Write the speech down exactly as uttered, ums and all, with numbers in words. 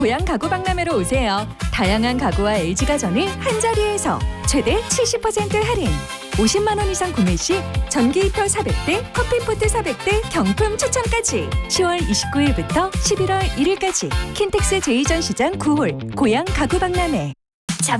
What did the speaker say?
고양 가구 박람회로 오세요. 다양한 가구와 엘지가전을 한자리에서 최대 칠십 퍼센트 할인. 오십만 원 이상 구매 시 전기 히터 사백 대, 커피포트 사백 대 경품 추첨까지. 시월 이십구 일부터 십일월 일 일까지 킨텍스 제이 전시장 구 홀 고양 가구 박람회.